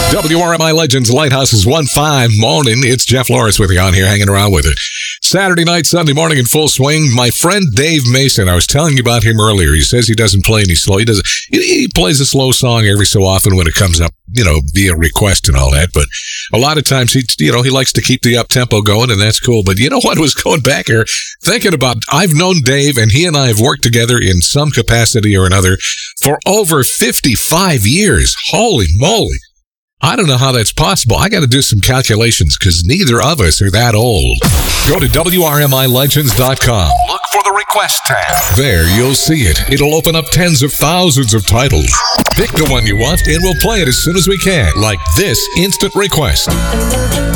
WRMI Legends Lighthouse is 1-5 morning. It's Jeff Loris with you on here, hanging around with it. Saturday night, Sunday morning in full swing. My friend Dave Mason, I was telling you about him earlier. He says he doesn't play any slow. He plays a slow song every so often when it comes up, via request and all that. But a lot of times he likes to keep the up tempo going, and that's cool. But you know what was going back here? Thinking about, I've known Dave, and he and I have worked together in some capacity or another for over 55 years. Holy moly. I don't know how that's possible. I got to do some calculations because neither of us are that old. Go to WRMILegends.com. Look for the request tab. There, you'll see it. It'll open up tens of thousands of titles. Pick the one you want and we'll play it as soon as we can, like this instant request.